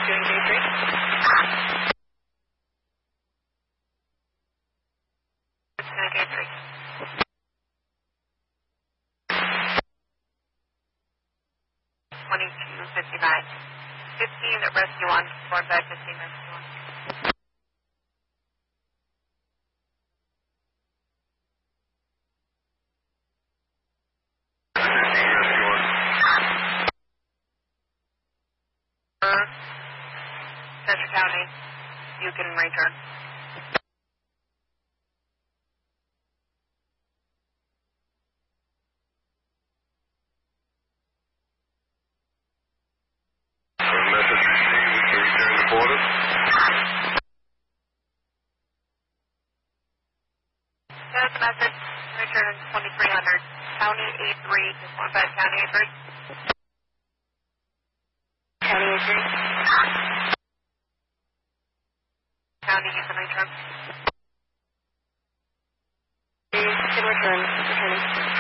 doing J3. Doing J3. 2259. 15 at rescue 1. Forward back 15 rescue 1. Central County, you can return. Message received, we can return to quarters. Send us a message, return 2300. County 83, just 15 County 83. County 83. County, you can return. You can return. Returning.